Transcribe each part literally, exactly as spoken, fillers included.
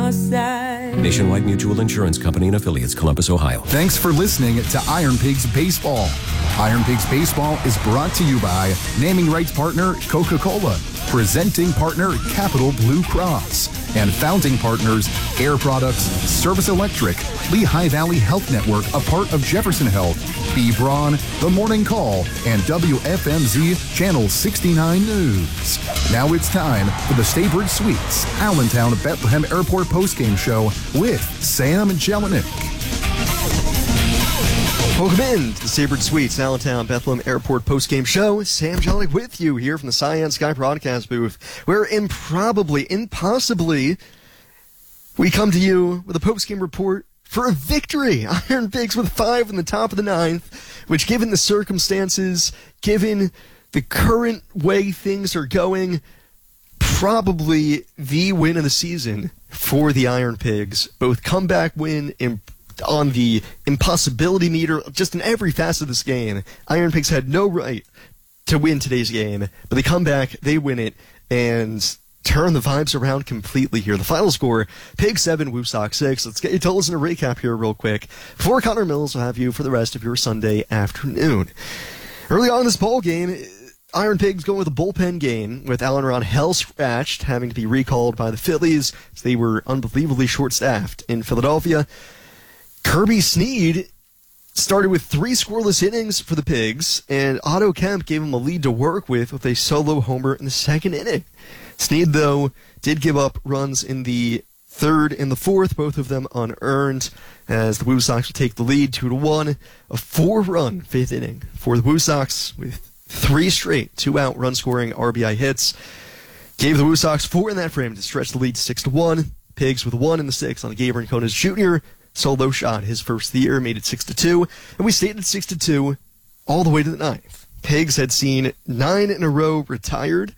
your side. Nationwide Mutual Insurance Company and Affiliates, Columbus, Ohio. Thanks for listening to Iron Pigs Baseball. Iron Pigs Baseball is brought to you by naming rights partner Coca-Cola, presenting partner Capital Blue Cross, and founding partners Air Products, Service Electric, Lehigh Valley Health Network, a part of Jefferson Health, B. Braun, The Morning Call, and W F M Z Channel sixty-nine News. Now it's time for the Staybridge Suites Allentown Bethlehem Airport postgame show with Sam Jelinek. Welcome in to the Staybridge Suites Allentown Bethlehem Airport postgame show. Sam Jelinek with you here from the Cyan Sky broadcast booth, where improbably, impossibly, we come to you with a postgame report for a victory. Iron Pigs with five in the top of the ninth, which, given the circumstances, given the current way things are going, probably the win of the season for the Iron Pigs. Both comeback win in, on the impossibility meter, just in every facet of this game. Iron Pigs had no right to win today's game, but they come back, they win it, and turn the vibes around completely here. The final score, Pigs seven, Woosocks six. Let's get you totals in a recap here real quick before Connor Mills will have you for the rest of your Sunday afternoon. Early on in this ball game, Iron Pigs going with a bullpen game with Alan Ron hell scratched, having to be recalled by the Phillies as they were unbelievably short-staffed in Philadelphia. Kirby Snead started with three scoreless innings for the Pigs, and Otto Kemp gave him a lead to work with with a solo homer in the second inning. Snead, though, did give up runs in the third and the fourth, both of them unearned, as the Woosocks would take the lead two to one. A four-run fifth inning for the Woosocks with three straight two-out run-scoring R B I hits. Gave the Woosocks four in that frame to stretch the lead to six to one. Pigs with one in the sixth on Gabriel Conez Junior Solo shot his first of the year, made it six to two, and we stayed at six to two all the way to the ninth. Pigs had seen nine in a row retired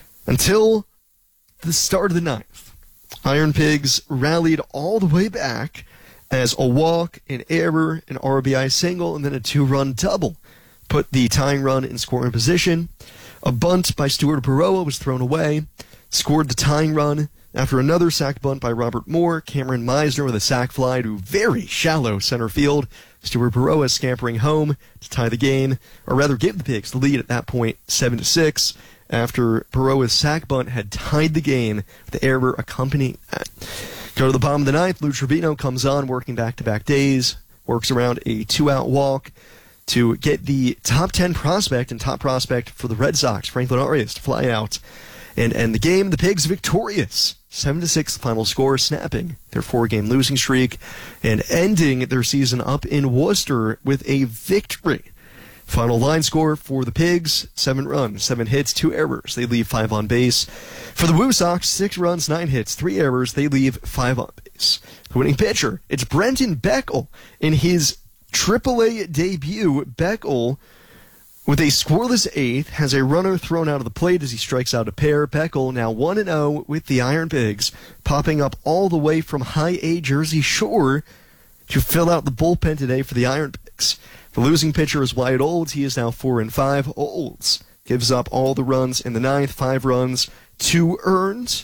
until the start of the ninth. Iron Pigs rallied all the way back as a walk, an error, an R B I single, and then a two-run double put the tying run in scoring position. A bunt by Stuart Baroa was thrown away, scored the tying run after another sac bunt by Robert Moore. Cameron Meisner with a sac fly to very shallow center field. Stuart Baroa scampering home to tie the game, or rather give the Pigs the lead at that point, seven to six. After Baroa's sac bunt had tied the game, with the error accompanying that. Go to the bottom of the ninth, Lou Trevino comes on, working back-to-back days, works around a two-out walk to get the top ten prospect and top prospect for the Red Sox, Franklin Arias, to fly out and end the game. The Pigs victorious, seven to six final score, snapping their four-game losing streak and ending their season up in Worcester with a victory. Final line score for the Pigs, seven runs, seven hits, two errors. They leave five on base. For the Woosocks, six runs, nine hits, three errors. They leave five on base. The winning pitcher, it's Brenton Beckel. In his triple A debut, Beckel, with a scoreless eighth, has a runner thrown out of the plate as he strikes out a pair. Beckel now one and oh with the Iron Pigs, popping up all the way from High A Jersey Shore to fill out the bullpen today for the Iron Pigs. The losing pitcher is Wyatt Olds. He is now four and five. Olds gives up all the runs in the ninth, five runs, two earned.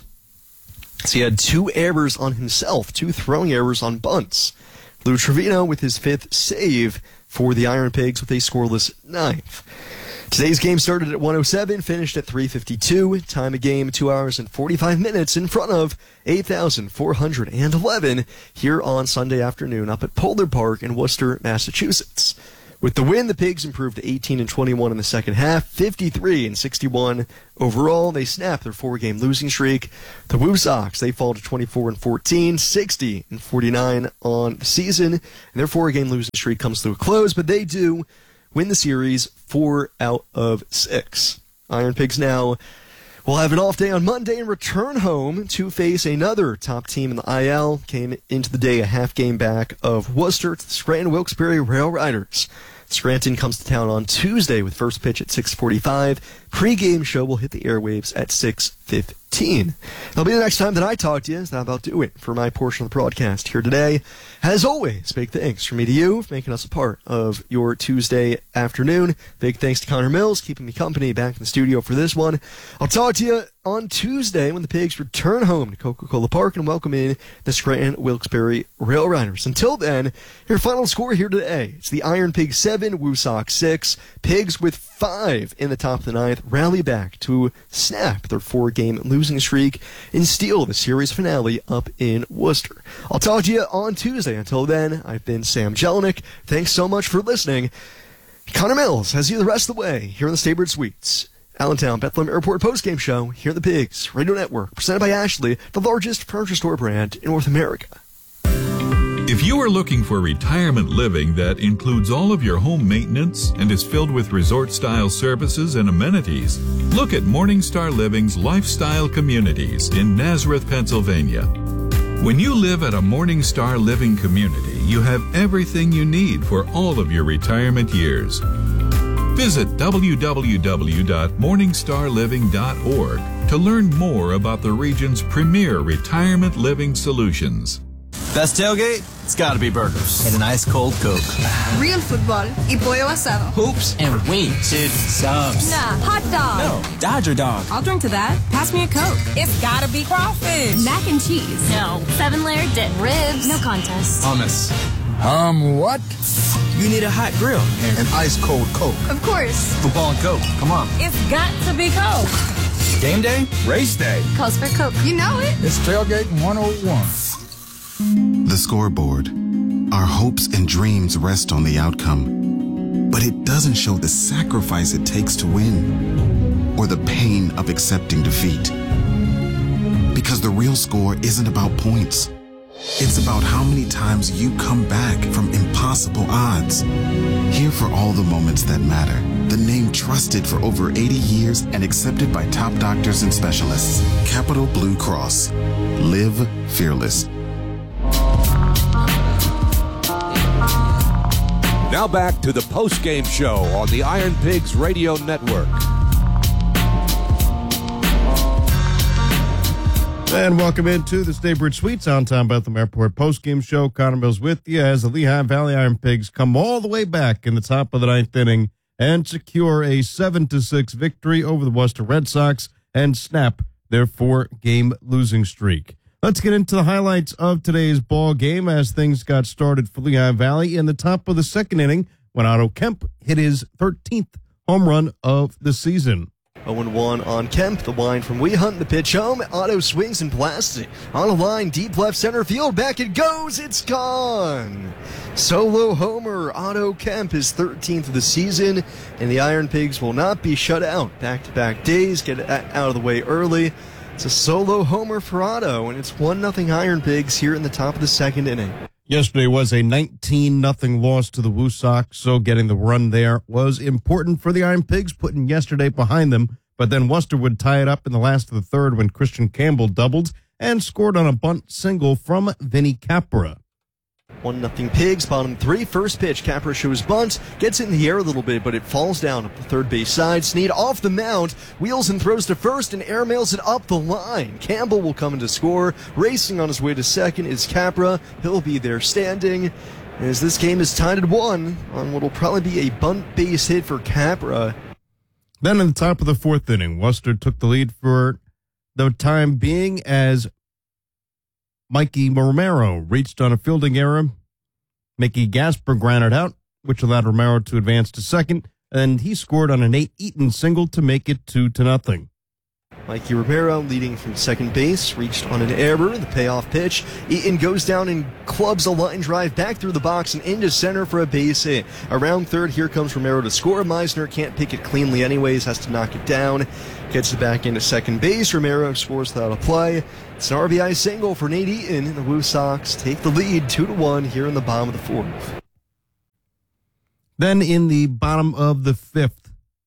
So he had two errors on himself, two throwing errors on bunts. Lou Trevino with his fifth save for the Iron Pigs with a scoreless ninth. Today's game started at one oh seven, finished at three fifty-two. Time of game, two hours and forty-five minutes in front of eight thousand four hundred eleven here on Sunday afternoon up at Polar Park in Worcester, Massachusetts. With the win, the Pigs improved to eighteen and twenty-one in the second half, fifty-three and sixty-one overall. They snap their four-game losing streak. The Woosocks, they fall to twenty-four and fourteen, sixty and forty-nine on the season, and their four-game losing streak comes to a close, but they do win the series four out of six. Iron Pigs now will have an off day on Monday and return home to face another top team in the I L. Came into the day a half game back of Worcester to the Scranton Wilkes-Barre Rail Riders. Scranton comes to town on Tuesday with first pitch at six forty-five. pregame show will hit the airwaves at six fifteen. That'll be the next time that I talk to you. Is that about do it for my portion of the broadcast here today. As always, big thanks from me to you for making us a part of your Tuesday afternoon. Big thanks to Connor Mills keeping me company back in the studio for this one. I'll talk to you on Tuesday when the Pigs return home to Coca-Cola Park and welcome in the Scranton Wilkes-Barre Rail Riders. Until then, your final score here today. It's the Iron Pigs seven, Woosocks six. Pigs with five in the top of the ninth rally back to snap their four-game losing streak and steal the series finale up in Worcester. I'll talk to you on Tuesday. Until then, I've been Sam Jelinek. Thanks so much for listening. Connor Mills has you the rest of the way here in the Staybird Suites. Allentown Bethlehem Airport postgame show here at the Pigs Radio Network, presented by Ashley, the largest furniture store brand in North America. If you are looking for retirement living that includes all of your home maintenance and is filled with resort-style services and amenities, look at Morningstar Living's Lifestyle Communities in Nazareth, Pennsylvania. When you live at a Morningstar Living community, you have everything you need for all of your retirement years. Visit w w w dot morningstar living dot org to learn more about the region's premier retirement living solutions. Best tailgate? It's gotta be burgers. And an ice cold Coke. Real football y pollo asado. Hoops and wings. Dude, subs. Nah, hot dog. No, Dodger dog. I'll drink to that. Pass me a Coke. It's gotta be crawfish. Mac and cheese. No. Seven layer dip. Ribs. No contest. Hummus. Um, what? You need a hot grill. And an ice cold Coke. Of course. Football and Coke. Come on. It's got to be Coke. Game day? Race day. Calls for Coke. You know it. It's Tailgate one oh one. The scoreboard. Our hopes and dreams rest on the outcome, but it doesn't show the sacrifice it takes to win or the pain of accepting defeat. Because the real score isn't about points. It's about how many times you come back from impossible odds. Here for all the moments that matter. The name trusted for over eighty years and accepted by top doctors and specialists. Capital Blue Cross. Live fearless. Now back to the post-game show on the Iron Pigs Radio Network. And welcome into the Staybird Suites, Allentown Bethlehem Airport post-game show. Connor Mills with you as the Lehigh Valley Iron Pigs come all the way back in the top of the ninth inning and secure a seven to six victory over the Worcester Red Sox and snap their four-game losing streak. Let's get into the highlights of today's ball game as things got started for Lehigh Valley in the top of the second inning when Otto Kemp hit his thirteenth home run of the season. oh one on Kemp, the wind from Wehunt, the pitch home. Otto swings and blasts it on a line, deep left center field. Back it goes, it's gone. Solo homer, Otto Kemp, his thirteenth of the season, and the Iron Pigs will not be shut out. Back-to-back days, get it out of the way early. It's a solo homer for Otto, and it's one nothing Iron Pigs here in the top of the second inning. Yesterday was a nineteen nothing loss to the Woosocks, so getting the run there was important for the Iron Pigs, putting yesterday behind them. But then Worcester would tie it up in the last of the third when Christian Campbell doubled and scored on a bunt single from Vinny Capra. one nothing Pigs, bottom three, first pitch. Capra shows bunt, gets it in the air a little bit, but it falls down up the third base side. Snead off the mound, wheels and throws to first, and airmails it up the line. Campbell will come in to score. Racing on his way to second is Capra. He'll be there standing. As this game is tied at one on what will probably be a bunt base hit for Capra. Then in the top of the fourth inning, Worcester took the lead for the time being as Mikey Romero reached on a fielding error. Mickey Gasper grounded out, which allowed Romero to advance to second, and he scored on a Nate Eaton single to make it two to nothing. Mikey Romero leading from second base, reached on an error, the payoff pitch. Eaton goes down and clubs a line drive back through the box and into center for a base hit. Around third, here comes Romero to score. Meisner can't pick it cleanly anyways, has to knock it down. Gets it back into second base. Romero scores without a play. It's an R B I single for Nate Eaton, and the Woosocks take the lead two to one here in the bottom of the fourth. Then in the bottom of the fifth,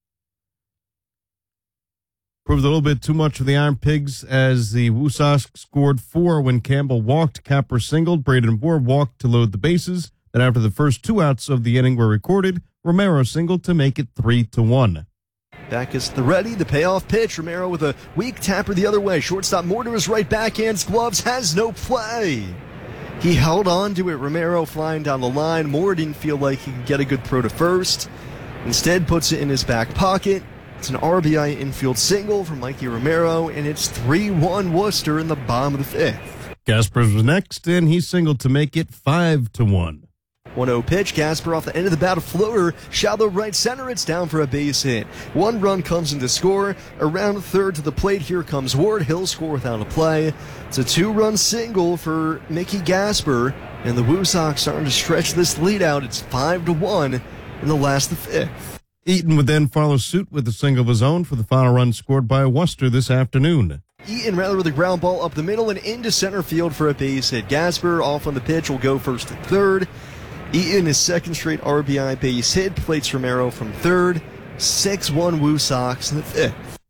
proved a little bit too much for the Iron Pigs as the Woosocks scored four when Campbell walked. Capper singled. Braden Moore walked to load the bases. Then after the first two outs of the inning were recorded, Romero singled to make it three to one. Back is the ready, the payoff pitch. Romero with a weak tapper the other way. Shortstop more to his right, backhands gloves, has no play. He held on to it. Romero flying down the line. Moore didn't feel like he could get a good throw to first. Instead puts it in his back pocket. It's an R B I infield single from Mikey Romero, and it's three one Worcester in the bottom of the fifth. Gaspers was next, and he singled to make it five to one. one oh pitch, Gasper off the end of the bat, a floater, shallow right center, it's down for a base hit. One run comes in to score, around third to the plate, here comes Ward, he'll score without a play. It's a two-run single for Mickey Gasper, and the Woo Sox starting to stretch this lead out. It's five to one in the last of the fifth. Eaton would then follow suit with a single of his own for the final run scored by Worcester this afternoon. Eaton rather with a ground ball up the middle and into center field for a base hit. Gasper off on the pitch will go first to third. Eaton is second straight R B I base hit, plates Romero from third. six one Woo Sox in the fifth.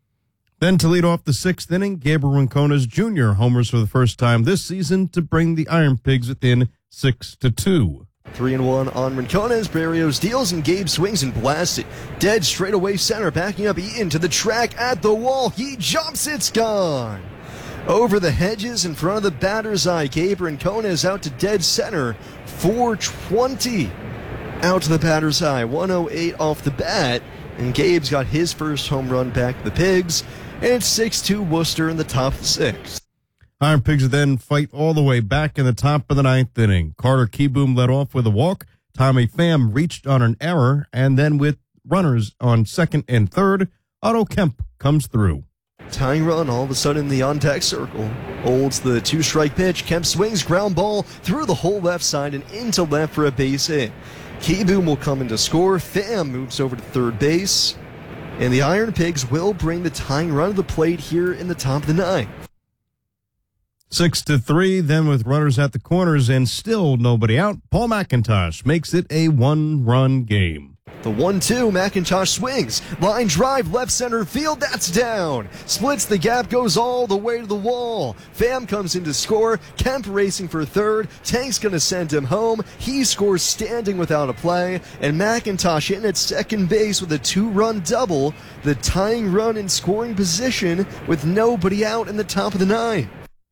Then to lead off the sixth inning, Gabriel Rincones Junior homers for the first time this season to bring the Iron Pigs within six to two. Three and one on Rincones. Barrios deals and Gabe swings and blasts it. Dead straightaway center, backing up Eaton to the track at the wall. He jumps, it's gone. Over the hedges in front of the batter's eye. Gabe Rincones out to dead center. four twenty out to the batter's eye. one oh eight off the bat. And Gabe's got his first home run back to the Pigs. And it's six two Worcester in the top of the sixth. Iron Pigs would then fight all the way back in the top of the ninth inning. Carter Keyboom led off with a walk. Tommy Pham reached on an error. And then with runners on second and third, Otto Kemp comes through. Tying run all of a sudden in the on-deck circle. Holds the two-strike pitch. Kemp swings, ground ball through the whole left side and into left for a base hit. Keyboom will come in to score. Pham moves over to third base. And the Iron Pigs will bring the tying run to the plate here in the top of the ninth. Six to three, then with runners at the corners and still nobody out, Paul McIntosh makes it a one-run game. The one two, McIntosh swings. Line drive, left center field, that's down. Splits the gap, goes all the way to the wall. Pham comes in to score. Kemp racing for third. Tank's going to send him home. He scores standing without a play. And McIntosh in at second base with a two-run double. The tying run in scoring position with nobody out in the top of the ninth.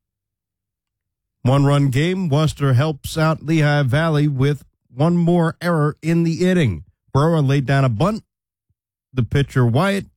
One-run game. Worcester helps out Lehigh Valley with one more error in the inning. Brewer laid down a bunt. The pitcher, Wyatt,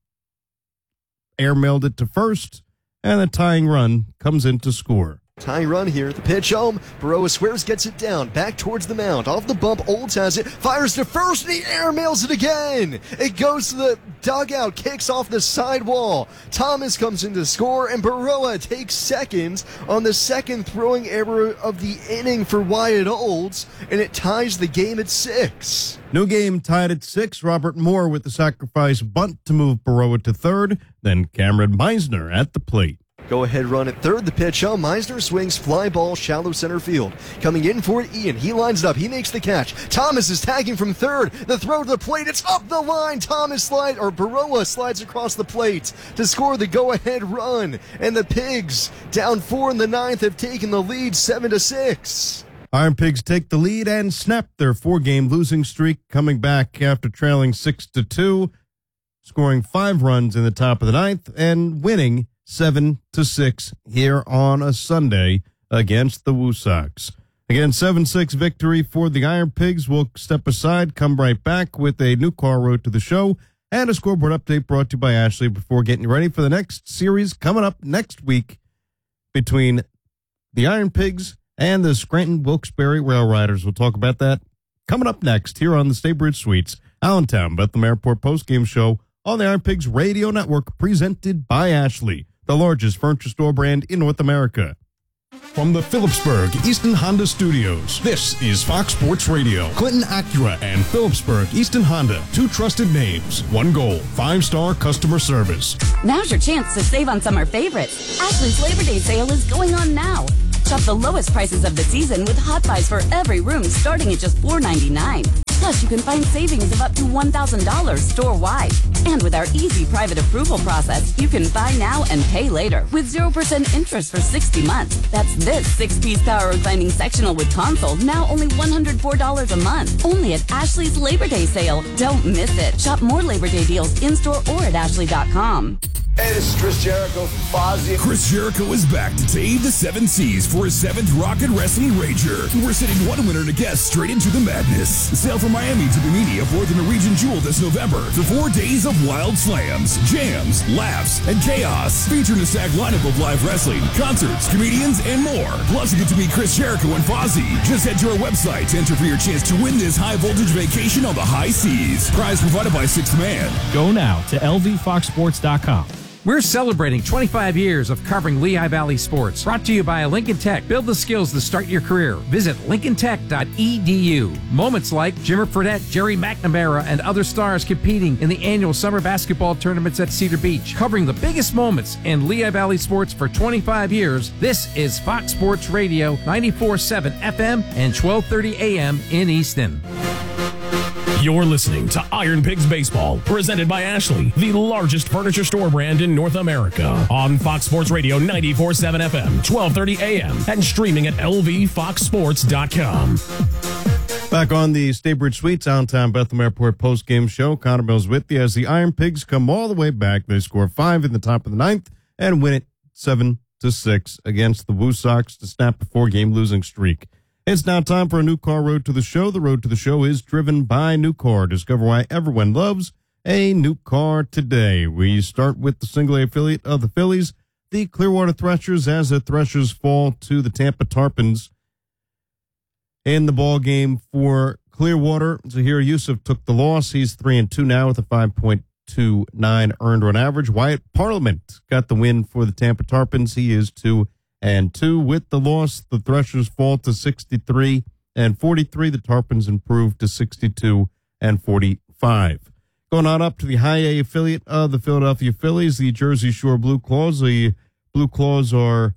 airmailed it to first, and the tying run comes in to score. Tying run here. The pitch home. Baroa squares, gets it down. Back towards the mound. Off the bump. Olds has it. Fires to first, and he airmails it again. It goes to the dugout. Kicks off the sidewall. Thomas comes in to score, and Baroa takes second on the second throwing error of the inning for Wyatt Olds, and it ties the game at six. New game tied at six. Robert Moore with the sacrifice bunt to move Baroa to third. Then Cameron Meisner at the plate. Go ahead run at third. The pitch home. Meisner swings, fly ball, shallow center field. Coming in for it, Ian. He lines it up. He makes the catch. Thomas is tagging from third. The throw to the plate. It's up the line. Thomas slides, or Baroa slides across the plate to score the go-ahead run. And the Pigs, down four in the ninth, have taken the lead seven to six. Iron Pigs take the lead and snap their four-game losing streak, coming back after trailing six to two, scoring five runs in the top of the ninth and winning seven to six here on a Sunday against the Woo Sox. Again, seven six victory for the Iron Pigs. We'll step aside, come right back with a new car road to the show and a scoreboard update brought to you by Ashley before getting you ready for the next series coming up next week between the Iron Pigs and the Scranton Wilkes-Barre Rail Riders. We'll talk about that coming up next here on the Staybridge Suites, Allentown Bethlehem Airport postgame show on the Iron Pigs Radio Network, presented by Ashley, the largest furniture store brand in North America. From the Phillipsburg Easton Honda Studios, this is Fox Sports Radio. Clinton Acura and Phillipsburg Easton Honda, two trusted names, one goal, five-star customer service. Now's your chance to save on summer favorites. Ashley's Labor Day sale is going on now. Shop the lowest prices of the season with hot buys for every room starting at just four ninety-nine. Plus, Plus, you can find savings of up to one thousand dollars store-wide. And with our easy private approval process, you can buy now and pay later with zero percent interest for sixty months. That's this six-piece power reclining sectional with console, now only one hundred four dollars a month. Only at Ashley's Labor Day sale. Don't miss it. Shop more Labor Day deals in-store or at ashley dot com. Hey, this is Chris Jericho from Fozzy. Chris Jericho is back to save the seven seas for his seventh Rocket Wrestling Rager. We're sending one winner to guess straight into the madness. Sail from Miami to Bimini aboard the Norwegian Jewel this November for four days of wild slams, jams, laughs, and chaos. Featuring a stacked lineup of live wrestling, concerts, comedians, and more. Plus, you get to meet Chris Jericho and Fozzy. Just head to our website to enter for your chance to win this high-voltage vacation on the high seas. Prize provided by Sixth Man. Go now to L V fox sports dot com. We're celebrating twenty-five years of covering Lehigh Valley sports. Brought to you by Lincoln Tech. Build the skills to start your career. Visit lincoln tech dot e d u. Moments like Jimmer Fredette, Jerry McNamara, and other stars competing in the annual summer basketball tournaments at Cedar Beach. Covering the biggest moments in Lehigh Valley sports for twenty-five years, this is Fox Sports Radio, ninety-four point seven F M and twelve thirty A M in Easton. You're listening to Iron Pigs Baseball, presented by Ashley, the largest furniture store brand in North America. On Fox Sports Radio ninety-four point seven F M, twelve thirty A M, and streaming at L V fox sports dot com. Back on the Staybridge Suites Downtown Bethlehem Airport post-game show, Connor Mills with you as the Iron Pigs come all the way back. They score five in the top of the ninth and win it seven to six against the Woo Sox to snap a four-game losing streak. It's now time for a New Car Road to the Show. The Road to the Show is driven by New Car. Discover why everyone loves a new car today. We start with the single A affiliate of the Phillies, the Clearwater Threshers, as the Threshers fall to the Tampa Tarpons in the ball game for Clearwater. Zahir Yusuf took the loss. He's three and two now with a five point two nine earned run average. Wyatt Parliament got the win for the Tampa Tarpons. He is two and two. With the loss, the Threshers fall to sixty-three and forty-three. The Tarpons improve to sixty-two and forty-five. Going on up to the high A affiliate of the Philadelphia Phillies, the Jersey Shore Blue Claws. The Blue Claws are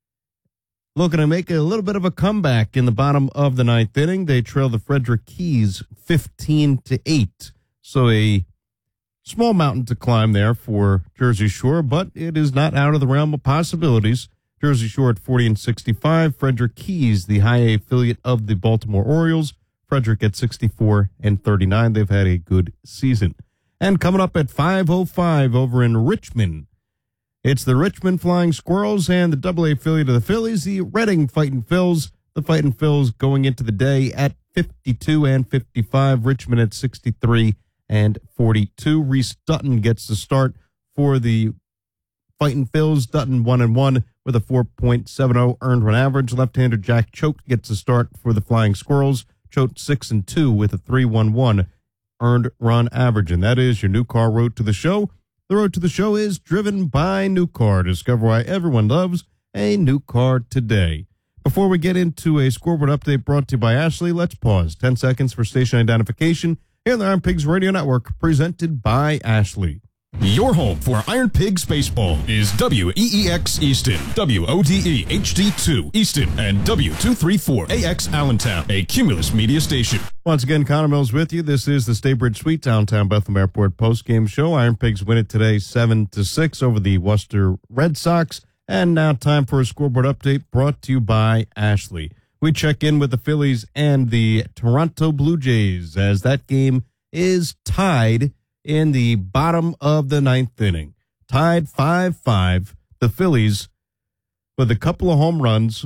looking to make a little bit of a comeback in the bottom of the ninth inning. They trail the Frederick Keys fifteen to eight. So a small mountain to climb there for Jersey Shore, but it is not out of the realm of possibilities. Jersey Shore at forty and sixty-five. Frederick Keys, the high A affiliate of the Baltimore Orioles. Frederick at sixty-four and thirty-nine. They've had a good season. And coming up at five oh five over in Richmond, it's the Richmond Flying Squirrels and the double A affiliate of the Phillies, the Reading Fightin' Phils. The Fightin' Phils going into the day at fifty-two and fifty-five. Richmond at sixty-three and forty-two. Reese Dutton gets the start for the Fightin' Phils. Dutton one and one with a four point seven oh earned run average. Left-hander Jack Choate gets the start for the Flying Squirrels. Choate six and two with a three one one earned run average. And that is your New Car Road to the Show. The Road to the Show is driven by New Car. Discover why everyone loves a new car today. Before we get into a scoreboard update brought to you by Ashley, let's pause ten seconds for station identification here on the Iron Pigs Radio Network, presented by Ashley. Your home for Iron Pigs Baseball is W E E X Easton, W O D E H D two Easton, and W two thirty-four A X Allentown, a Cumulus media station. Once again, Connor Mills with you. This is the Staybridge Suite Downtown Bethlehem Airport post-game show. Iron Pigs win it today seven to six over the Worcester Red Sox. And now time for a scoreboard update brought to you by Ashley. We check in with the Phillies and the Toronto Blue Jays as that game is tied in the bottom of the ninth inning. Tied five five. The Phillies with a couple of home runs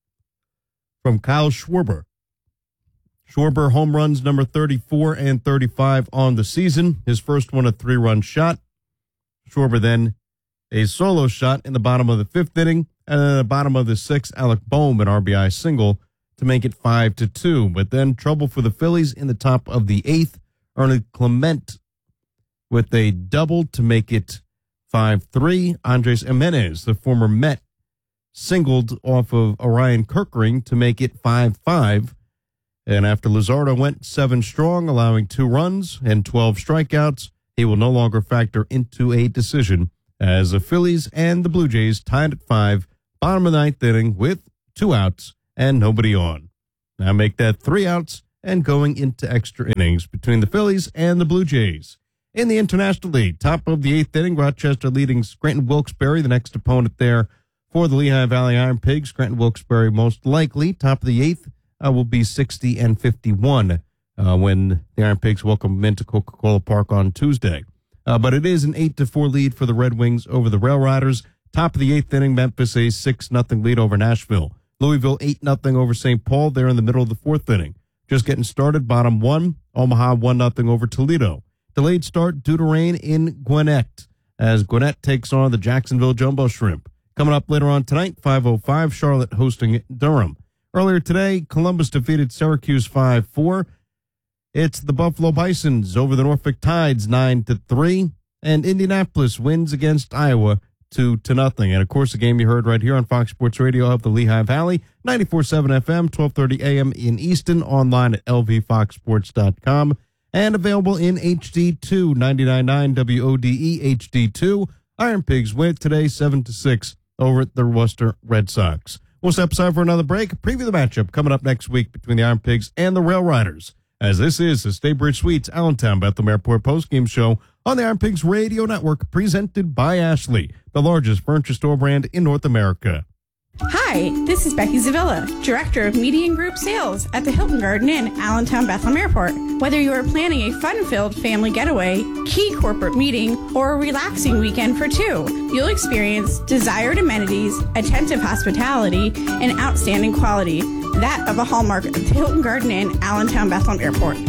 from Kyle Schwarber. Schwarber home runs number thirty-four and thirty-five on the season. His first one a three-run shot. Schwarber then a solo shot in the bottom of the fifth inning. And then the bottom of the sixth, Alec Boehm, an R B I single to make it five to two. But then trouble for the Phillies in the top of the eighth. Ernie Clement with a double to make it five three. Andres Jimenez, the former Met, singled off of Orion Kirkering to make it five five. And after Luzardo went seven strong, allowing two runs and twelve strikeouts, he will no longer factor into a decision as the Phillies and the Blue Jays tied at five, bottom of the ninth inning with two outs and nobody on. Now make that three outs and going into extra innings between the Phillies and the Blue Jays. In the International League, top of the eighth inning, Rochester leading Scranton Wilkes-Barre, the next opponent there for the Lehigh Valley Iron Pigs. Scranton Wilkes-Barre most likely, top of the eighth, uh, will be sixty and fifty-one uh, when the Iron Pigs welcome them into Coca-Cola Park on Tuesday. Uh, but it is an eight to four lead for the Red Wings over the Rail Riders. Top of the eighth inning, Memphis a six nothing lead over Nashville. Louisville eight nothing over Saint Paul. They're in the middle of the fourth inning. Just getting started, bottom one. Omaha one nothing over Toledo. Delayed start due to rain in Gwinnett as Gwinnett takes on the Jacksonville Jumbo Shrimp. Coming up later on tonight, five oh five, Charlotte hosting Durham. Earlier today, Columbus defeated Syracuse five four. It's the Buffalo Bisons over the Norfolk Tides nine to three. And Indianapolis wins against Iowa two to nothing. And, of course, the game you heard right here on Fox Sports Radio of the Lehigh Valley, ninety-four point seven F M, twelve thirty A M in Easton, online at L V fox sports dot com, and available in H D two, ninety-nine point nine W O D E H D two. Iron Pigs win today seven to six over at the Worcester Red Sox. We'll step aside for another break. Preview the matchup coming up next week between the Iron Pigs and the Rail Riders, as this is the Staybridge Suites Allentown Bethlehem Airport postgame show on the Iron Pigs Radio Network, presented by Ashley, the largest furniture store brand in North America. Hi, this is Becky Zavilla, Director of Media and Group Sales at the Hilton Garden Inn, Allentown Bethlehem Airport. Whether you are planning a fun-filled family getaway, key corporate meeting, or a relaxing weekend for two, you'll experience desired amenities, attentive hospitality, and outstanding quality, that of a hallmark of the Hilton Garden Inn, Allentown Bethlehem Airport.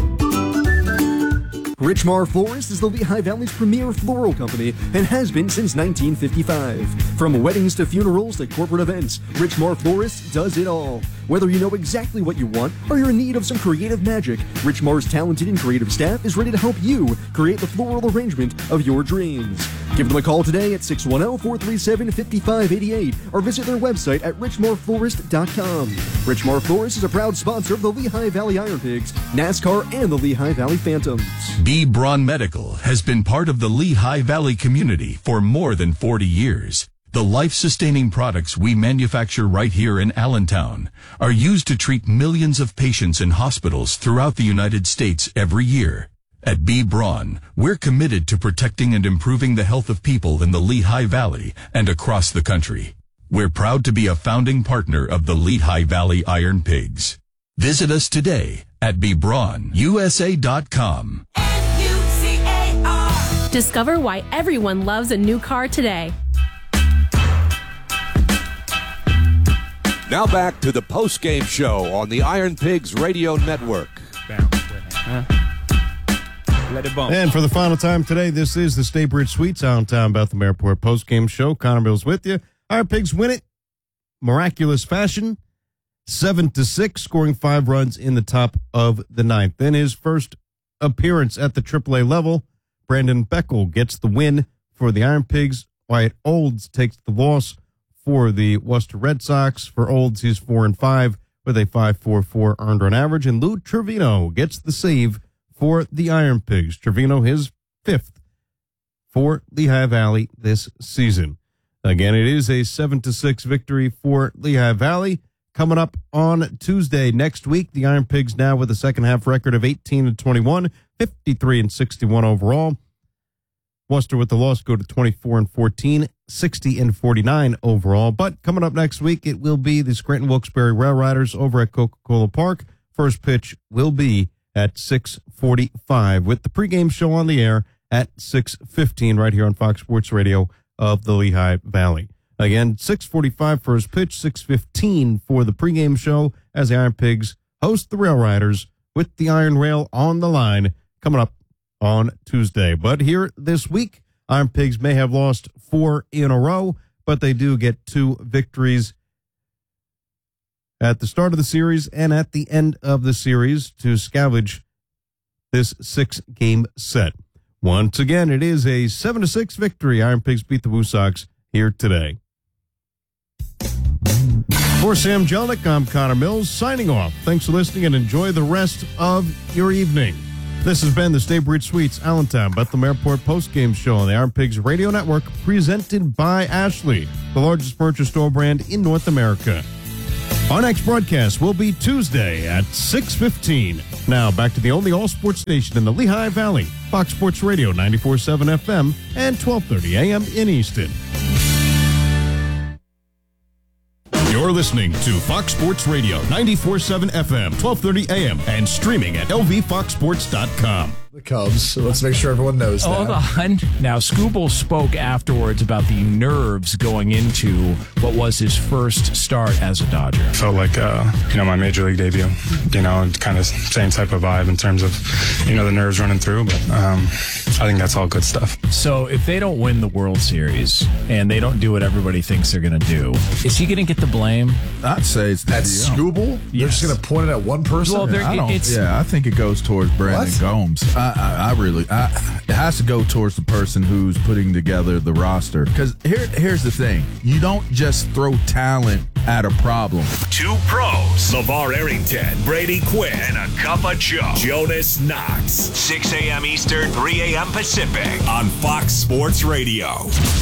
Richmar Florist is the Lehigh Valley's premier floral company and has been since nineteen fifty-five. From weddings to funerals to corporate events, Richmar Florist does it all. Whether you know exactly what you want or you're in need of some creative magic, Richmar's talented and creative staff is ready to help you create the floral arrangement of your dreams. Give them a call today at six one zero, four three seven, five five eight eight or visit their website at richmar florist dot com. Richmar Florist is a proud sponsor of the Lehigh Valley Iron Pigs, NASCAR, and the Lehigh Valley Phantoms. B. Braun Medical has been part of the Lehigh Valley community for more than forty years. The life-sustaining products we manufacture right here in Allentown are used to treat millions of patients in hospitals throughout the United States every year. At B. Braun, we're committed to protecting and improving the health of people in the Lehigh Valley and across the country. We're proud to be a founding partner of the Lehigh Valley Iron Pigs. Visit us today at b braun u s a dot com. Discover why everyone loves a new car today. Now back to the post-game show on the Iron Pigs Radio Network. Huh? Let it bump. And for the final time today, this is the Staybridge Suites Allentown Bethlehem Airport post-game show. Connor Mills with you. Iron Pigs win it. Miraculous fashion. Seven to six, scoring five runs in the top of the ninth. In his first appearance at the triple A level, Brandon Beckel gets the win for the Iron Pigs. Wyatt Olds takes the loss for the Worcester Red Sox. For Olds, he's four and five with a five point four four earned run average. And Lou Trevino gets the save for the Iron Pigs. Trevino, his fifth for Lehigh Valley this season. Again, it is a seven to six victory for Lehigh Valley. Coming up on Tuesday next week, the Iron Pigs now with a second half record of eighteen and twenty-one, fifty-three and sixty-one overall. Worcester with the loss go to twenty-four and fourteen, sixty and forty-nine overall. But coming up next week, it will be the Scranton Wilkes-Barre Rail Riders over at Coca-Cola Park. First pitch will be at six forty-five with the pregame show on the air at six fifteen right here on Fox Sports Radio of the Lehigh Valley. Again, six forty-five first pitch, six fifteen for the pregame show as the Iron Pigs host the Rail Riders with the Iron Rail on the line coming up on Tuesday. But here this week, Iron Pigs may have lost four in a row, but they do get two victories at the start of the series and at the end of the series to scavenge this six-game set. Once again, it is a seven to six victory. Iron Pigs beat the Woo Sox here today. For Sam Jelnick, I'm Connor Mills, signing off. Thanks for listening and enjoy the rest of your evening. This has been the Staybridge Suites Allentown Bethlehem Airport postgame show on the Iron Pigs Radio Network, presented by Ashley, the largest furniture store brand in North America. Our next broadcast will be Tuesday at six fifteen. Now, back to the only all-sports station in the Lehigh Valley, Fox Sports Radio ninety-four point seven F M and twelve thirty A M in Easton. You're listening to Fox Sports Radio ninety-four point seven F M, twelve thirty A M, and streaming at L V fox sports dot com. The Cubs, so let's make sure everyone knows that. Hold on. Now, Skubal spoke afterwards about the nerves going into what was his first start as a Dodger. Felt like, uh, you know, my major league debut, you know, kind of same type of vibe in terms of, you know, the nerves running through, but um, I think that's all good stuff. So if they don't win the World Series and they don't do what everybody thinks they're going to do, is he going to get the blame? I'd say it's that's Skubal. Yes. They're just going to point it at one person. Well, I don't, it's, yeah, I think it goes towards Brandon what? Gomes. I, I, I really, I, it has to go towards the person who's putting together the roster. Because here, here's the thing: you don't just throw talent at a problem. Two pros: LeVar Arrington, Brady Quinn, and a cup of Joe, Jonas Knox. six a.m. Eastern, three a.m. Pacific on Fox Sports Radio.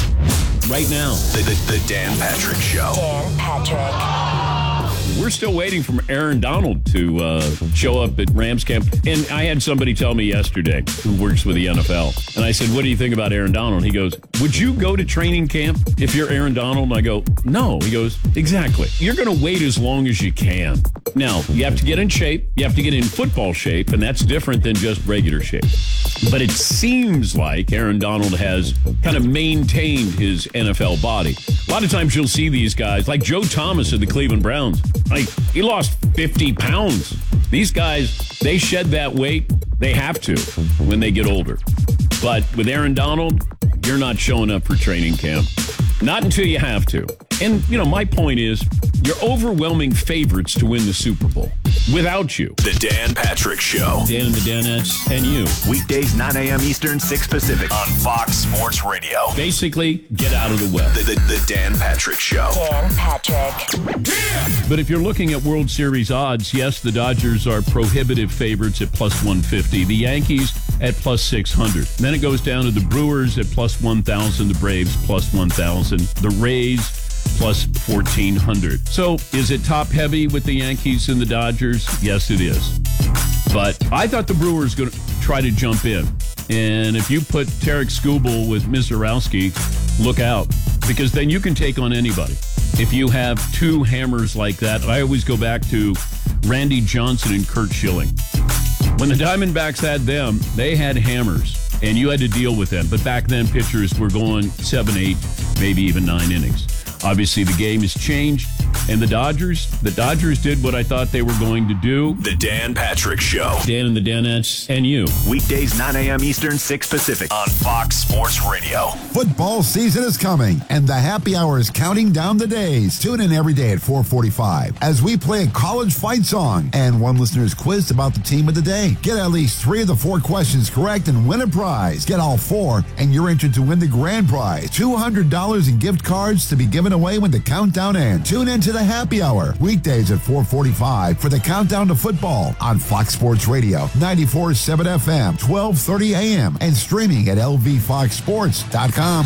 Right now, the, the, the Dan Patrick Show. Dan Patrick. We're still waiting for Aaron Donald to uh, show up at Rams camp. And I had somebody tell me yesterday who works with the N F L. And I said, what do you think about Aaron Donald? He goes, would you go to training camp if you're Aaron Donald? And I go, no. He goes, exactly. You're going to wait as long as you can. Now, you have to get in shape. You have to get in football shape. And that's different than just regular shape. But it seems like Aaron Donald has kind of maintained his N F L body. A lot of times you'll see these guys, like Joe Thomas of the Cleveland Browns. Like, he lost fifty pounds. These guys, they shed that weight. They have to when they get older. But with Aaron Donald, you're not showing up for training camp. Not until you have to. And, you know, my point is, you're overwhelming favorites to win the Super Bowl without you. The Dan Patrick Show. Dan and the Danettes and you. Weekdays, nine a.m. Eastern, six Pacific on Fox Sports Radio. Basically, get out of the way. The, the, the Dan Patrick Show. Dan Patrick. But if you're looking at World Series odds, yes, the Dodgers are prohibitive favorites at plus one fifty. The Yankees at plus six hundred. Then it goes down to the Brewers at plus one thousand. The Braves plus one thousand. The Rays plus fourteen hundred. So is it top heavy with the Yankees and the Dodgers? Yes, it is. But I thought the Brewers going to try to jump in. And if you put Tarek Skubal with Mizorowski, look out. Because then you can take on anybody. If you have two hammers like that, I always go back to Randy Johnson and Curt Schilling. When the Diamondbacks had them, they had hammers. And you had to deal with them. But back then, pitchers were going seven, eight, maybe even nine innings. Obviously, the game has changed. And the Dodgers, the Dodgers did what I thought they were going to do. The Dan Patrick Show. Dan and the Danettes and you. Weekdays, nine a.m. Eastern, six Pacific on Fox Sports Radio. Football season is coming, and the happy hour is counting down the days. Tune in every day at four forty-five as we play a college fight song, and one listener is quizzed about the team of the day. Get at least three of the four questions correct and win a prize. Get all four, and you're entered to win the grand prize, two hundred dollars in gift cards to be given away when the countdown ends. Tune in to the happy hour, weekdays at four forty-five for the countdown to football on Fox Sports Radio, ninety-four point seven F M, twelve thirty A M, and streaming at L V fox sports dot com.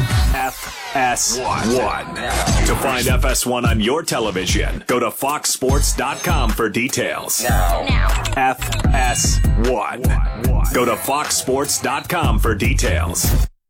F S one. To find F S one on your television, go to fox sports dot com for details. Now. now. F S one. Go to fox sports dot com for details.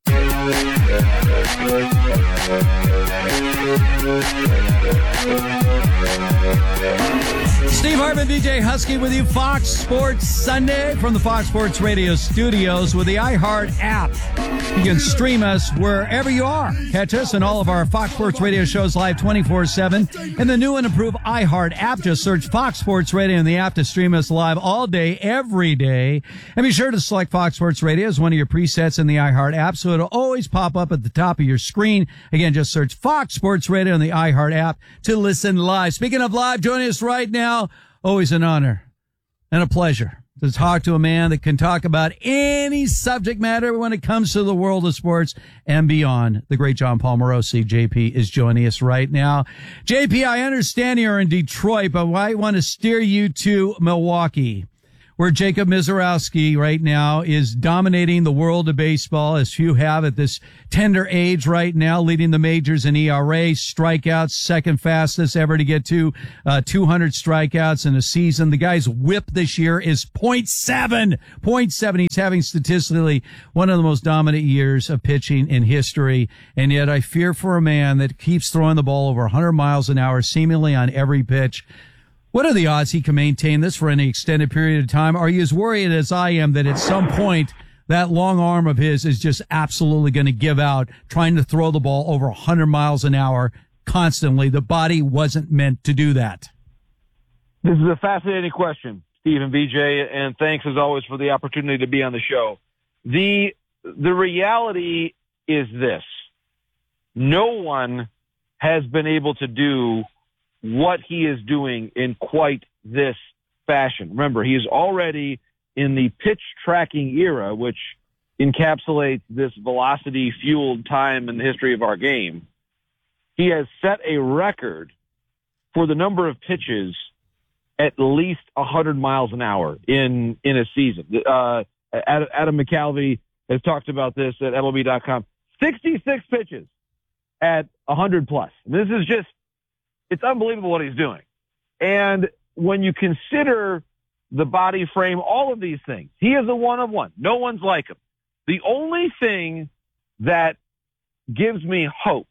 Steve Hartman, D J Husky with you. Fox Sports Sunday from the Fox Sports Radio studios with the iHeart app. You can stream us wherever you are. Catch us and all of our Fox Sports Radio shows live twenty-four seven. And the new and improved iHeart app. Just search Fox Sports Radio in the app to stream us live all day, every day. And be sure to select Fox Sports Radio as one of your presets in the iHeart app so it'll always pop up at the top of your screen. Again, just search Fox Sports Radio in the iHeart app to listen live. Speaking of live, joining us right now, always an honor and a pleasure to talk to a man that can talk about any subject matter when it comes to the world of sports and beyond. The great John Paul Morosi, J P, is joining us right now. J P, I understand you're in Detroit, but I want to steer you to Milwaukee, where Jacob Misiorowski right now is dominating the world of baseball, as few have at this tender age right now, leading the majors in E R A, strikeouts, second fastest ever to get to uh, two hundred strikeouts in a season. The guy's whip this year is point seven. point seven. He's having statistically one of the most dominant years of pitching in history. And yet I fear for a man that keeps throwing the ball over one hundred miles an hour, seemingly on every pitch. What are the odds he can maintain this for any extended period of time? Are you as worried as I am that at some point that long arm of his is just absolutely going to give out, trying to throw the ball over one hundred miles an hour constantly? The body wasn't meant to do that. This is a fascinating question, Steve and V J, and thanks as always for the opportunity to be on the show. The, the reality is this. No one has been able to do what he is doing in quite this fashion. Remember, he is already in the pitch tracking era, which encapsulates this velocity-fueled time in the history of our game. He has set a record for the number of pitches at least one hundred miles an hour in, in a season. Uh, Adam, Adam McCalvey has talked about this at M L B dot com. sixty-six pitches at one hundred plus. This is just, it's unbelievable what he's doing. And when you consider the body frame, all of these things, he is a one of one. No one's like him. The only thing that gives me hope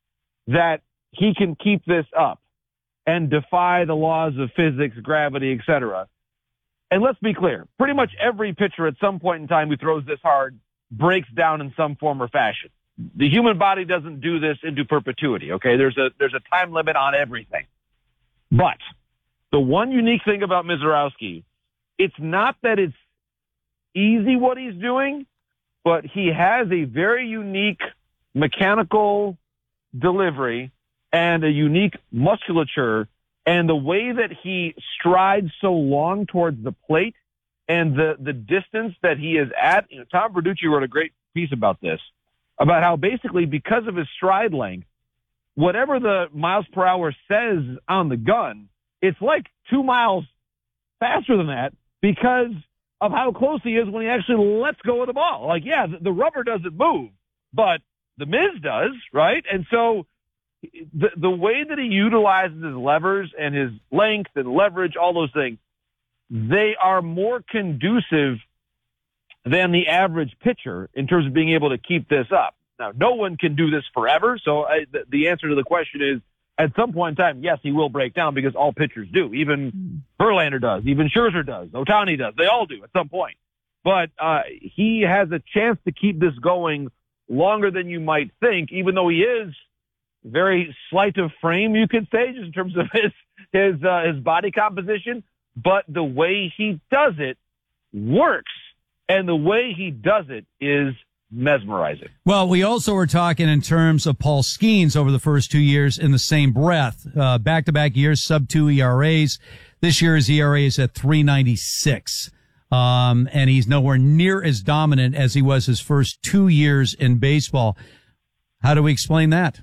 that he can keep this up and defy the laws of physics, gravity, et cetera. And let's be clear, pretty much every pitcher at some point in time who throws this hard breaks down in some form or fashion. The human body doesn't do this into perpetuity, okay? There's a there's a time limit on everything. But the one unique thing about Misiorowski, it's not that it's easy what he's doing, but he has a very unique mechanical delivery and a unique musculature, and the way that he strides so long towards the plate and the, the distance that he is at. You know, Tom Verducci wrote a great piece about this, about how basically because of his stride length, whatever the miles per hour says on the gun, it's like two miles faster than that because of how close he is when he actually lets go of the ball. Like, yeah, the, the rubber doesn't move, but the Miz does, right? And so the, the way that he utilizes his levers and his length and leverage, all those things, they are more conducive than the average pitcher in terms of being able to keep this up. Now, no one can do this forever, so I, the, the answer to the question is, at some point in time, yes, he will break down because all pitchers do. Even Verlander does. Even Scherzer does. Ohtani does. They all do at some point. But uh, he has a chance to keep this going longer than you might think, even though he is very slight of frame, you could say, just in terms of his his uh, his body composition. But the way he does it works, and the way he does it is mesmerizing. Well, we also were talking in terms of Paul Skeens over the first two years in the same breath. Uh, back-to-back years, sub two E R As. This year his E R A is at three ninety-six. Um, and he's nowhere near as dominant as he was his first two years in baseball. How do we explain that?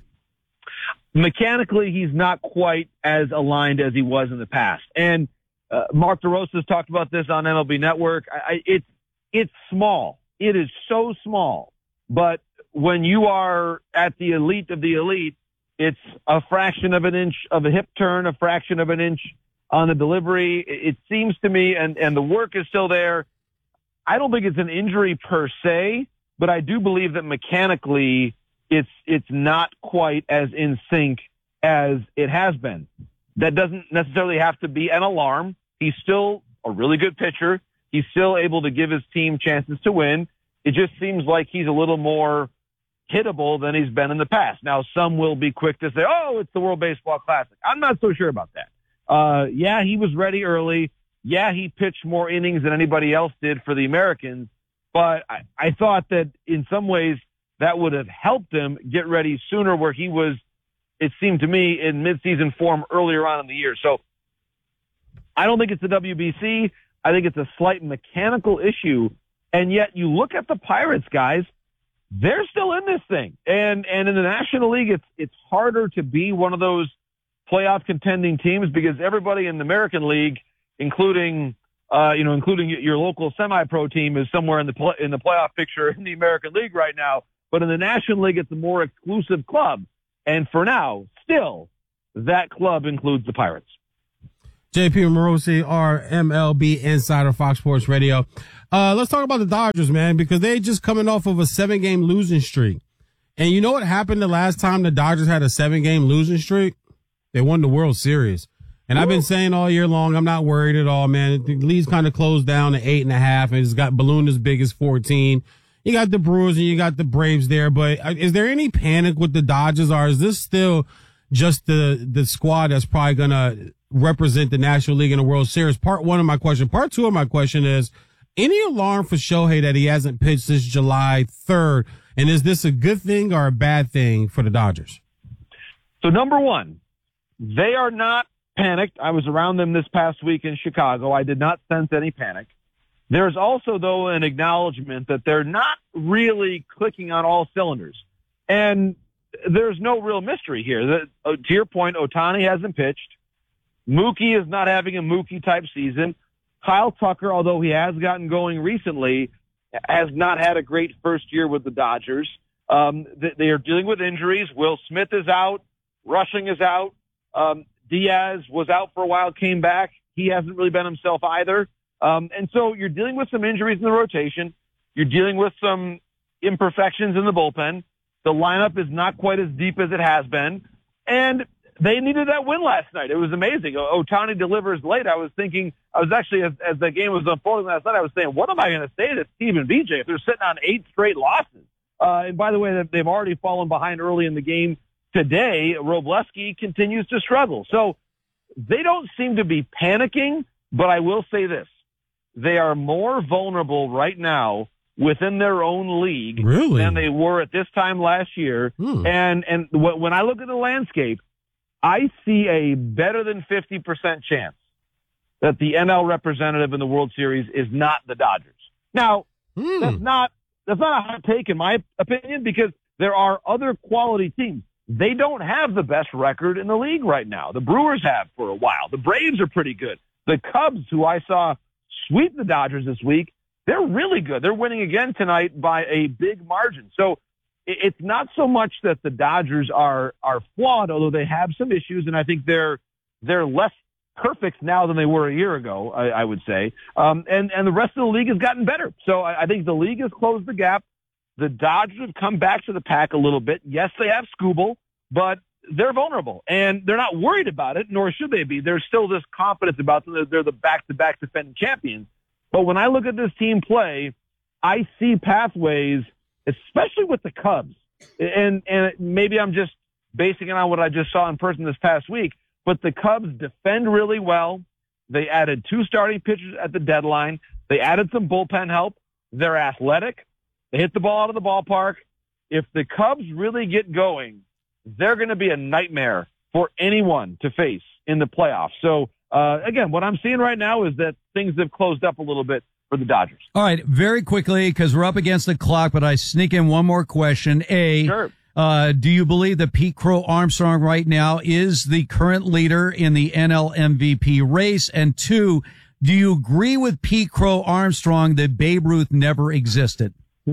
Mechanically, he's not quite as aligned as he was in the past. And uh, Mark DeRosa's talked about this on M L B Network. I, I, it's it's small. It is so small. But when you are at the elite of the elite, it's a fraction of an inch of a hip turn, a fraction of an inch on the delivery. It seems to me, and, and the work is still there. I don't think it's an injury per se, but I do believe that mechanically it's it's not quite as in sync as it has been. That doesn't necessarily have to be an alarm. He's still a really good pitcher. He's still able to give his team chances to win. It just seems like he's a little more hittable than he's been in the past. Now, some will be quick to say, oh, it's the World Baseball Classic. I'm not so sure about that. Uh, yeah, he was ready early. Yeah, he pitched more innings than anybody else did for the Americans. But I, I thought that in some ways that would have helped him get ready sooner, where he was, it seemed to me, in midseason form earlier on in the year. So I don't think it's the W B C. I think it's a slight mechanical issue. And yet you look at the Pirates, guys, they're still in this thing. And and in the National League, it's it's harder to be one of those playoff contending teams because everybody in the American League, including uh, you know, including your local semi-pro team is somewhere in the play, in the playoff picture in the American League right now. But in the National League, it's a more exclusive club. And for now, still, that club includes the Pirates. J P Morosi, our M L B insider, Fox Sports Radio. Uh, let's talk about the Dodgers, man, because they just coming off of a seven-game losing streak. And you know what happened the last time the Dodgers had a seven-game losing streak? They won the World Series. And Ooh. I've been saying all year long, I'm not worried at all, man. The league's kind of closed down to eight and a half, and it's got ballooned as big as fourteen. You got the Brewers and you got the Braves there, but is there any panic with the Dodgers, or is this still just the the squad that's probably going to represent the National League in the World Series? Part one of my question. Part two of my question is, any alarm for Shohei that he hasn't pitched since July third? And is this a good thing or a bad thing for the Dodgers? So number one, they are not panicked. I was around them this past week in Chicago. I did not sense any panic. There's also, though, an acknowledgement that they're not really clicking on all cylinders. And there's no real mystery here. The, uh, to your point, Ohtani hasn't pitched. Mookie is not having a Mookie-type season. Kyle Tucker, although he has gotten going recently, has not had a great first year with the Dodgers. Um, they, they are dealing with injuries. Will Smith is out. Rushing is out. Um, Diaz was out for a while, came back. He hasn't really been himself either. Um, and so you're dealing with some injuries in the rotation. You're dealing with some imperfections in the bullpen. The lineup is not quite as deep as it has been. And they needed that win last night. It was amazing. Ohtani delivers late. I was thinking, I was actually, as, as the game was unfolding last night, I was saying, what am I going to say to Steve and B J if they're sitting on eight straight losses? Uh, and by the way, they've already fallen behind early in the game today. Robleski continues to struggle. So they don't seem to be panicking, but I will say this. They are more vulnerable right now within their own league really? than they were at this time last year. Hmm. And, and w- when I look at the landscape, I see a better than fifty percent chance that the N L representative in the World Series is not the Dodgers. Now, hmm. that's not that's not a hot take in my opinion, because there are other quality teams. They don't have the best record in the league right now. The Brewers have for a while. The Braves are pretty good. The Cubs, who I saw sweep the Dodgers this week, they're really good. They're winning again tonight by a big margin. So it's not so much that the Dodgers are are flawed, although they have some issues, and I think they're they're less perfect now than they were a year ago, I, I would say. Um, and, and the rest of the league has gotten better. So I, I think the league has closed the gap. The Dodgers have come back to the pack a little bit. Yes, they have Skubal, but they're vulnerable, and they're not worried about it, nor should they be. There's still this confidence about them that they're the back-to-back defending champions. But when I look at this team play, I see pathways, especially with the Cubs. And, and maybe I'm just basing it on what I just saw in person this past week, but the Cubs defend really well. They added two starting pitchers at the deadline. They added some bullpen help. They're athletic. They hit the ball out of the ballpark. If the Cubs really get going, they're going to be a nightmare for anyone to face in the playoffs. So, uh, again, what I'm seeing right now is that things have closed up a little bit for the Dodgers. All right, very quickly, because we're up against the clock, but I sneak in one more question. A, sure. uh, do you believe that Pete Crow Armstrong right now is the current leader in the N L M V P race? And two, do you agree with Pete Crow Armstrong that Babe Ruth never existed?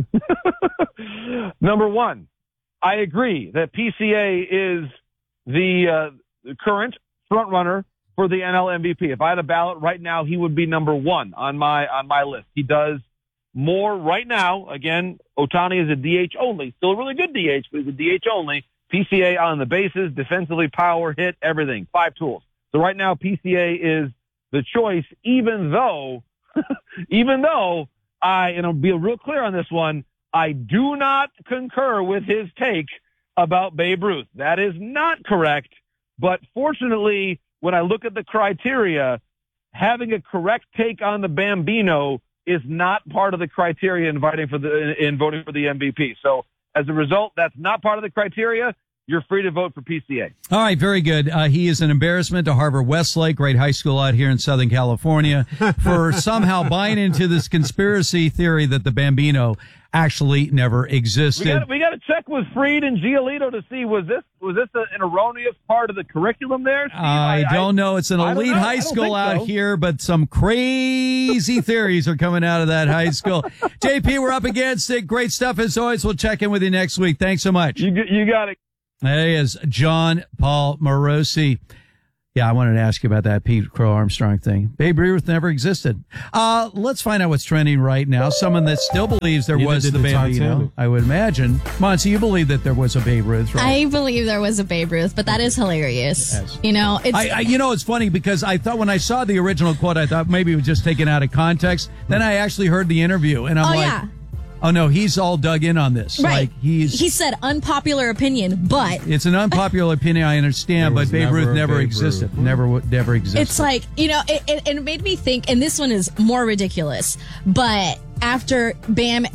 Number one, I agree that P C A is the, uh, the current front runner for the N L M V P. If I had a ballot right now, he would be number one on my on my list. He does more right now. Again, Ohtani is a D H only, still a really good D H, but he's a D H only. P C A on the bases, defensively, power, hit, everything, five tools. So right now, P C A is the choice, even though, even though I, and I'll be real clear on this one, I do not concur with his take about Babe Ruth. That is not correct. But fortunately, when I look at the criteria, having a correct take on the Bambino is not part of the criteria inviting for the in voting for the M V P. So as a result, that's not part of the criteria. You're free to vote for P C A. All right, very good. Uh, he is an embarrassment to Harvard Westlake, great high school out here in Southern California, for somehow buying into this conspiracy theory that the Bambino actually never existed. We got we got to check with Freed and Giolito to see was this was this a, an erroneous part of the curriculum there? Steve? I, I don't know. It's an elite know. high school out so. here, but some crazy theories are coming out of that high school. J P, we're up against it. Great stuff as always. We'll check in with you next week. Thanks so much. You you got it. That is John Paul Morosi. Yeah, I wanted to ask you about that Pete Crow Armstrong thing. Babe Ruth never existed. Uh, let's find out what's trending right now. Someone that still believes there Neither was did the the Bambino, Titanic. I would imagine. Monty, you believe that there was a Babe Ruth, right? I believe there was a Babe Ruth, but that is hilarious. Yes. You know, it's I, I, you know, it's funny because I thought when I saw the original quote, I thought maybe it was just taken out of context. Then I actually heard the interview, and I'm oh like, yeah. oh no, he's all dug in on this. Right. Like he's he said unpopular opinion, but it's an unpopular opinion, I understand, There but was Babe never Ruth a never Babe existed. Ruth. Never, w- never existed. it's like, you know, it, it, it made me think, and this one is more ridiculous, but after Bam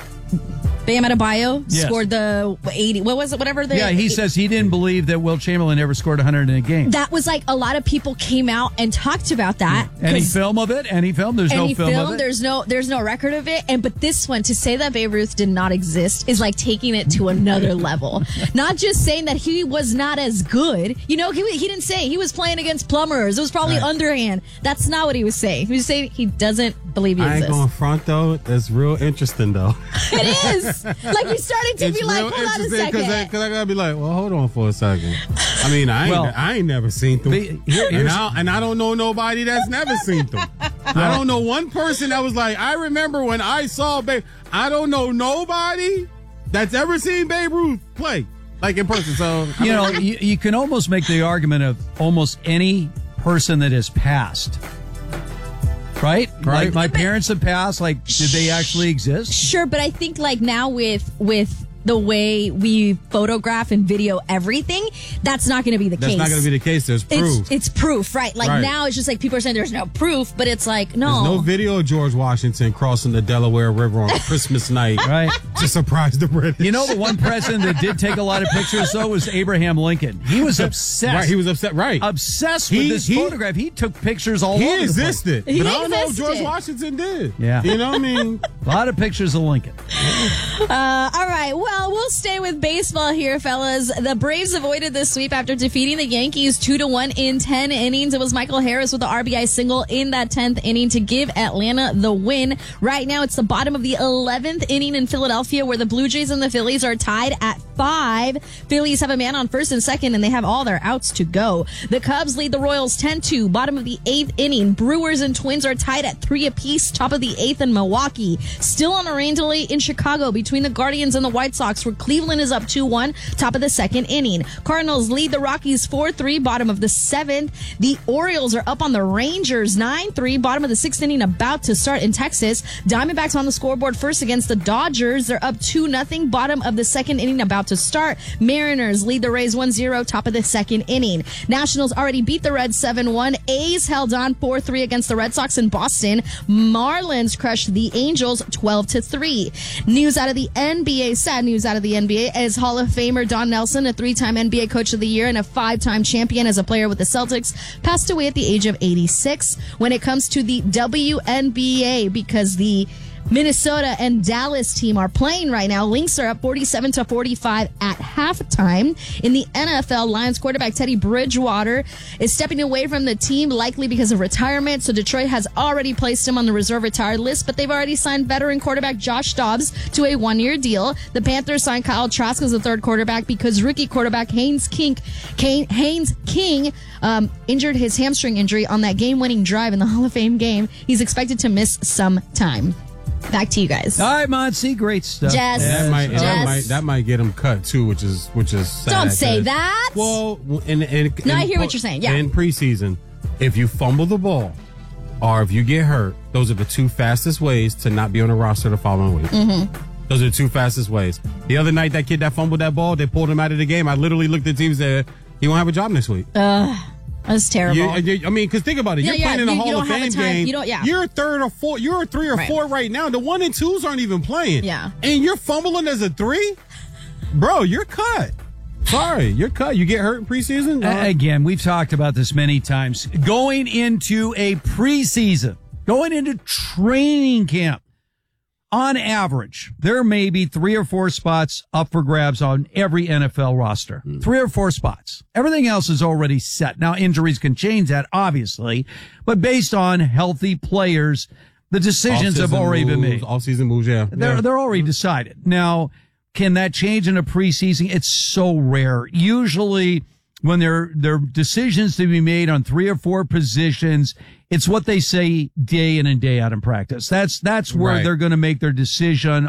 Bam Adebayo Yes. scored the eighty, what was it, whatever the yeah, he it- says he didn't believe that Will Chamberlain ever scored one hundred in a game. that was like a lot of people came out and talked about that. Any 'cause- film of it? Any film? There's Any no film, film, of it. there's no there's no record of it. And but this one, to say that Babe Ruth did not exist is like taking it to another level. Not just saying that he was not as good. You know, he he didn't say he was playing against plumbers. It was probably Right. underhand. That's not what he was saying. He was saying he doesn't believe he I ain't exists. going front though. That's real interesting though. It is. Like you started to It's be like, real hold on a interesting second. I, cause I gotta be like, well, hold on for a second. I mean, I ain't, Well, I ain't never seen them, the- here- and, here's- I, and I don't know nobody that's never seen them. I don't know one person that was like, I remember when I saw Babe. I don't know nobody that's ever seen Babe Ruth play like in person. So I you know, mean, you, you can almost make the argument of almost any person that has passed. Right? Right. Like my parents have passed. Like, did they actually exist? Sure, but I think like now with with the way we photograph and video everything, that's not going to be the that's case. not going to be the case. There's proof. It's, it's proof, right? Like Right. now it's just like people are saying there's no proof, but it's like, no. There's no video of George Washington crossing the Delaware River on Christmas night, Right. to surprise the British. You know, the one president that did take a lot of pictures, though, was Abraham Lincoln. He was obsessed. Right, he was upset. Right, obsessed He- with this he- photograph. He took pictures all he over the place. existed, He but I don't know if existed. George Washington did. Yeah. You know what I mean? A lot of pictures of Lincoln. Uh, all right. Well, we'll stay with baseball here, fellas. The Braves avoided the sweep after defeating the Yankees two to one in ten innings. It was Michael Harris with the R B I single in that tenth inning to give Atlanta the win. Right now, it's the bottom of the eleventh inning in Philadelphia, where the Blue Jays and the Phillies are tied at five. Phillies have a man on first and second, and they have all their outs to go. The Cubs lead the Royals ten two. Bottom of the eighth inning. Brewers and Twins are tied at three apiece. Top of the eighth in Milwaukee. Still on a rain delay in Chicago between the Guardians and the White Sox, where Cleveland is up two one. Top of the second inning. Cardinals lead the Rockies four three. Bottom of the seventh. The Orioles are up on the Rangers nine three. Bottom of the sixth inning, about to start in Texas. Diamondbacks on the scoreboard first against the Dodgers. They're up two nothing. Bottom of the second inning, about to start. Mariners lead the Rays one zero. Top of the second inning. Nationals already beat the Reds seven one. A's held on four three against the Red Sox in Boston. Marlins crushed the Angels twelve to three. News out of the N B A. Sad news out of the N B A as Hall of Famer Don Nelson, a three-time N B A Coach of the Year and a five-time champion as a player with the Celtics, passed away at the age of eighty-six. When it comes to the W N B A, because the Minnesota and Dallas team are playing right now. Lynx are up forty-seven to forty-five at halftime. In the N F L, Lions quarterback Teddy Bridgewater is stepping away from the team, likely because of retirement. So Detroit has already placed him on the reserve retired list, but they've already signed veteran quarterback Josh Dobbs to a one-year deal. The Panthers signed Kyle Trask as the third quarterback because rookie quarterback Haynes King, Kane, Haynes King um, injured his hamstring injury on that game-winning drive in the Hall of Fame game. He's expected to miss some time. Back to you guys. All right, Monty, great stuff. Jess. That might, Jess. that might that might get him cut too, which is which is sad. Don't say 'cause- that. Well, in, in, No, in I hear po- what you're saying, yeah. In preseason, if you fumble the ball or if you get hurt, those are the two fastest ways to not be on the roster the following week. Mm-hmm. Those are the two fastest ways. The other night, that kid that fumbled that ball, they pulled him out of the game. I literally looked at the team and said, he won't have a job next week. Ugh, that's terrible. You- you- I mean, because think about it. Yeah, You're yeah, playing in a you- you Hall don't of have a Fame time- game. you don't- yeah. You're a third or four. You're a three or Right. four right now. The one and twos aren't even playing. Yeah. And you're fumbling as a three? Bro, you're cut. Sorry, you're cut. You get hurt in preseason? A- Again, we've talked about this many times. Going into a preseason, going into training camp, on average, there may be three or four spots up for grabs on every N F L roster. Mm. Three or four spots. Everything else is already set. Now, injuries can change that, obviously, but based on healthy players, the decisions have already moves, been made. All-season moves, yeah. They're, yeah. they're already decided. Now, can that change in a preseason? It's so rare. Usually, when there, there are decisions to be made on three or four positions, it's what they say day in and day out in practice. That's, that's where Right. they're going to make their decision